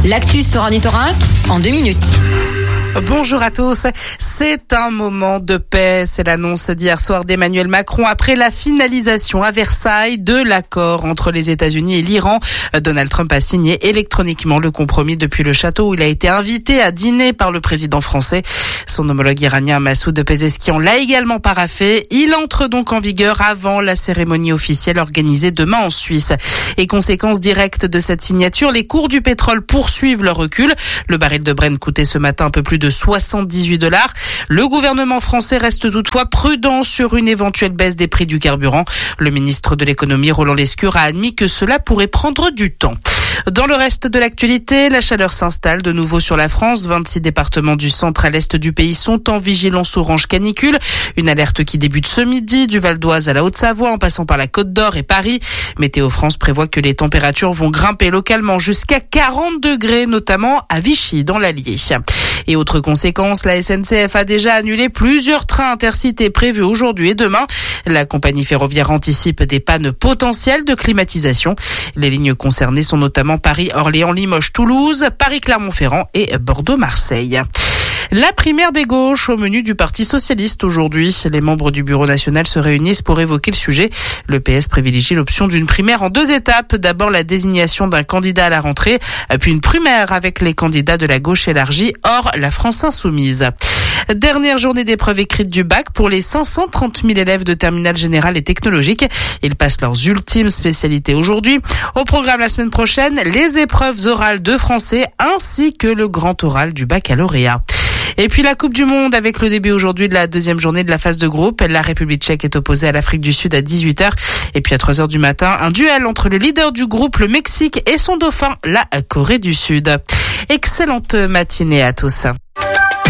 L'actu sur Ornithorynque en 2 minutes. Bonjour à tous. C'est un moment de paix. C'est l'annonce d'hier soir d'Emmanuel Macron après la finalisation à Versailles de l'accord entre les États-Unis et l'Iran. Donald Trump a signé électroniquement le compromis depuis le château où il a été invité à dîner par le président français. Son homologue iranien Massoud Pezeshkian l'a également paraphé. Il entre donc en vigueur avant la cérémonie officielle organisée demain en Suisse. Et conséquence directe de cette signature, les cours du pétrole poursuivent leur recul. Le baril de Brent coûtait ce matin un peu plus de $78. Le gouvernement français reste toutefois prudent sur une éventuelle baisse des prix du carburant. Le ministre de l'économie, Roland Lescure, a admis que cela pourrait prendre du temps. Dans le reste de l'actualité, la chaleur s'installe de nouveau sur la France. 26 départements du centre à l'est du pays sont en vigilance orange canicule. Une alerte qui débute ce midi du Val d'Oise à la Haute-Savoie en passant par la Côte d'Or et Paris. Météo France prévoit que les températures vont grimper localement jusqu'à 40 degrés, notamment à Vichy dans l'Allier. Et autre conséquence, la SNCF a déjà annulé plusieurs trains intercités prévus aujourd'hui et demain. La compagnie ferroviaire anticipe des pannes potentielles de climatisation. Les lignes concernées sont notamment Paris-Orléans-Limoges-Toulouse, Paris-Clermont-Ferrand et Bordeaux-Marseille. La primaire des gauches au menu du Parti socialiste aujourd'hui. Les membres du bureau national se réunissent pour évoquer le sujet. Le PS privilégie l'option d'une primaire en 2 étapes. D'abord la désignation d'un candidat à la rentrée, puis une primaire avec les candidats de la gauche élargie, hors la France insoumise. Dernière journée d'épreuve écrite du bac pour les 530 000 élèves de terminale générale et technologique. Ils passent leurs ultimes spécialités aujourd'hui. Au programme la semaine prochaine, les épreuves orales de français ainsi que le grand oral du baccalauréat. Et puis la Coupe du Monde avec le début aujourd'hui de la 2e journée de la phase de groupe. La République tchèque est opposée à l'Afrique du Sud à 18h. Et puis à 3h du matin, un duel entre le leader du groupe, le Mexique, et son dauphin, la Corée du Sud. Excellente matinée à tous.